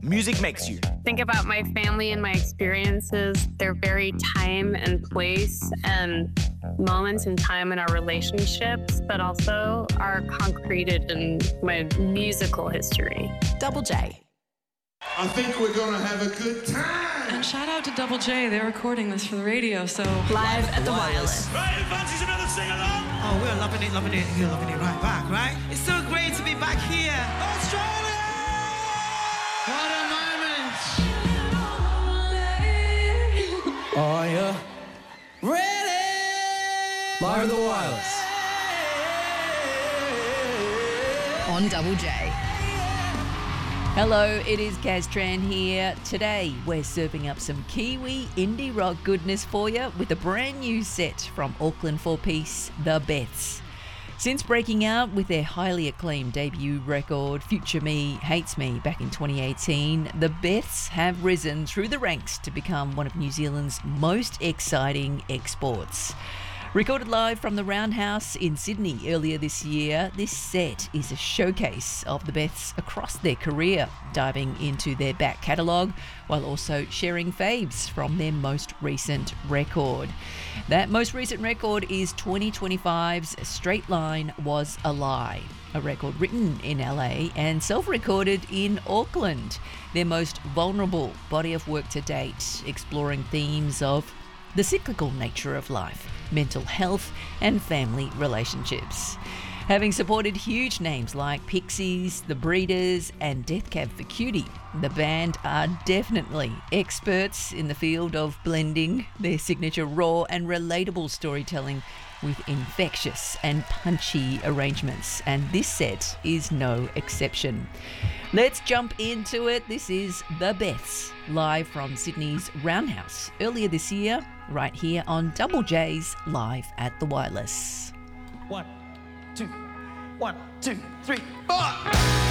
music makes you. Think about my family and my experiences. They're very time and place and moments in time in our relationships, but also are concreted in my musical history. Double J. I think we're gonna have a good time. And shout out to Double J. They're recording this for the radio, so... Live at the Wireless. Right, who fancies another sing-along? Oh, we're loving it. You're loving it right back, right? It's so great to be back here. Australia! What a moment! Are you ready? Live at the Wireless. On Double J. Hello, it is Gaz Tran here. Today, we're serving up some Kiwi indie rock goodness for you with a brand new set from Auckland four-piece The Beths. Since breaking out with their highly acclaimed debut record, Future Me Hates Me, back in 2018, The Beths have risen through the ranks to become one of New Zealand's most exciting exports. Recorded live from the Roundhouse in Sydney earlier this year, this set is a showcase of the Beths across their career, diving into their back catalogue while also sharing faves from their most recent record. That most recent record is 2025's Straight Line Was a Lie, a record written in LA and self-recorded in Auckland, their most vulnerable body of work to date, exploring themes of the cyclical nature of life, mental health and family relationships. Having supported huge names like Pixies, The Breeders and Death Cab for Cutie, the band are definitely experts in the field of blending their signature raw and relatable storytelling with infectious and punchy arrangements, and this set is no exception. Let's jump into it. This is The Beths, live from Sydney's Roundhouse earlier this year, right here on Double J's Live at the Wireless. 1, 2, 1, 2, 3, 4.